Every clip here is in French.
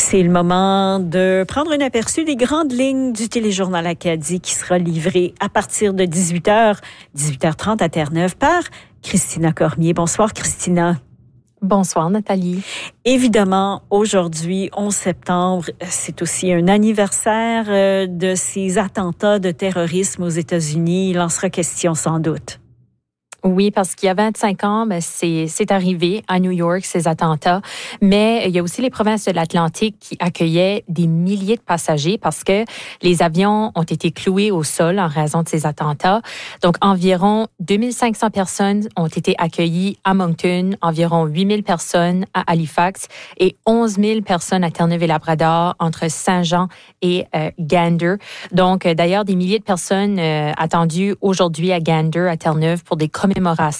C'est le moment de prendre un aperçu des grandes lignes du Téléjournal Acadie qui sera livré à partir de 18h, 18h30 à Terre-Neuve par Christina Cormier. Bonsoir Christina. Bonsoir Nathalie. Évidemment, aujourd'hui, 11 septembre, c'est aussi un anniversaire de ces attentats de terrorisme aux États-Unis. Il en sera question sans doute. Oui, parce qu'il y a 25 ans, c'est arrivé à New York, ces attentats. Mais il y a aussi les provinces de l'Atlantique qui accueillaient des milliers de passagers parce que les avions ont été cloués au sol en raison de ces attentats. Donc, environ 2500 personnes ont été accueillies à Moncton, environ 8000 personnes à Halifax et 11 000 personnes à Terre-Neuve-et-Labrador entre Saint-Jean et Gander. Donc, d'ailleurs, des milliers de personnes attendues aujourd'hui à Gander, à Terre-Neuve, pour des commémorations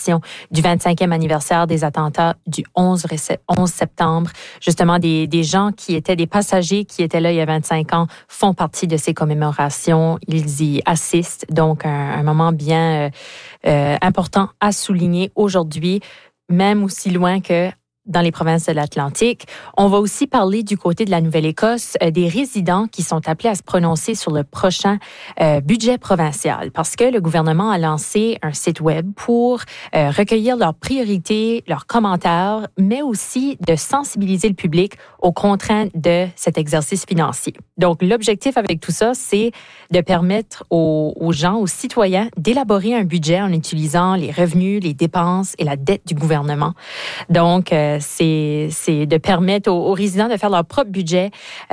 du 25e anniversaire des attentats du 11 septembre. Justement, des gens qui étaient des passagers qui étaient là il y a 25 ans font partie de ces commémorations. Ils y assistent. Donc, un moment bien important à souligner aujourd'hui, même aussi loin que dans les provinces de l'Atlantique. On va aussi parler du côté de la Nouvelle-Écosse des résidents qui sont appelés à se prononcer sur le prochain budget provincial parce que le gouvernement a lancé un site web pour recueillir leurs priorités, leurs commentaires, mais aussi de sensibiliser le public aux contraintes de cet exercice financier. Donc, l'objectif avec tout ça, c'est de permettre aux gens, aux citoyens, d'élaborer un budget en utilisant les revenus, les dépenses et la dette du gouvernement. Donc, c'est de permettre aux résidents de faire leur propre budget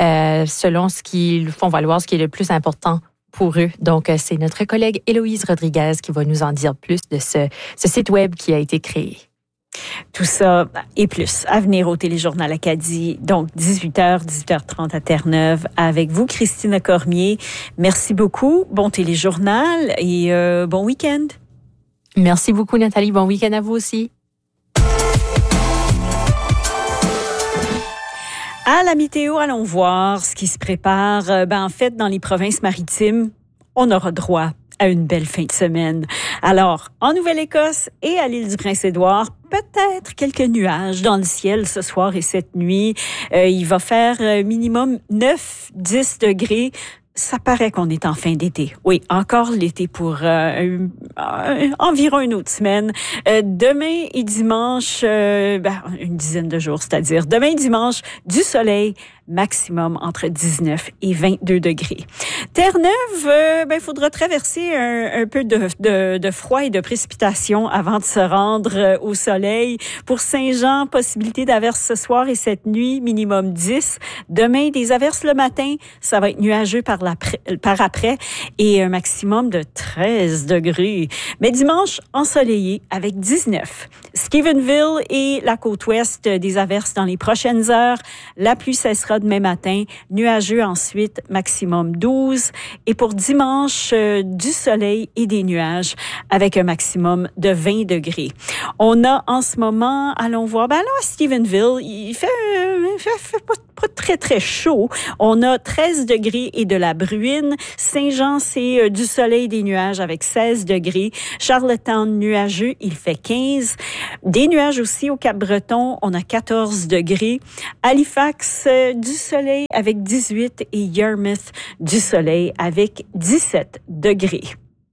selon ce qu'ils font valoir, ce qui est le plus important pour eux. Donc, c'est notre collègue Héloïse Rodriguez qui va nous en dire plus de ce site web qui a été créé. Tout ça et plus à venir au Téléjournal Acadie, donc 18h, 18h30 à Terre-Neuve avec vous, Christina Cormier. Merci beaucoup. Bon téléjournal et bon week-end. Merci beaucoup, Nathalie. Bon week-end à vous aussi. À la météo, allons voir ce qui se prépare. En fait, dans les provinces maritimes, on aura droit à une belle fin de semaine. Alors, en Nouvelle-Écosse et à l'île du Prince-Édouard, peut-être quelques nuages dans le ciel ce soir et cette nuit. Il va faire minimum 9-10 degrés. Ça paraît qu'on est en fin d'été. Oui, encore l'été pour environ une autre semaine. Demain et dimanche, une dizaine de jours, c'est-à-dire demain et dimanche, du soleil, maximum entre 19 et 22 degrés. Terre-Neuve, il faudra traverser un peu de froid et de précipitation avant de se rendre au soleil. Pour Saint-Jean, possibilité d'averses ce soir et cette nuit, minimum 10. Demain, des averses le matin, ça va être nuageux par après et un maximum de 13 degrés. Mais dimanche, ensoleillé avec 19. Stephenville et la côte ouest, des averses dans les prochaines heures. La pluie cessera demain matin, nuageux ensuite, maximum 12. Et pour dimanche, du soleil et des nuages avec un maximum de 20 degrés. On a en ce moment, allons voir, là à Stephenville, il fait pas très très chaud. On a 13 degrés et de la bruine. Saint-Jean, c'est du soleil et des nuages avec 16 degrés. Charlottetown, nuageux, il fait 15. Des nuages aussi au Cap-Breton, on a 14 degrés. Halifax, du soleil avec 18 et Yarmouth, du soleil avec 17 degrés.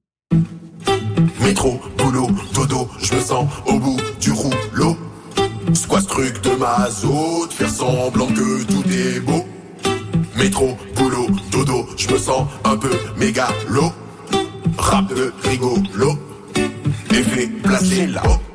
Métro, boulot, dodo, je me sens au bout du rouleau. C'est quoi ce truc de mazout, faire semblant que tout est beau. Métro, boulot, dodo, je me sens un peu mégalo. Rap de rigolo, effet placé là-haut.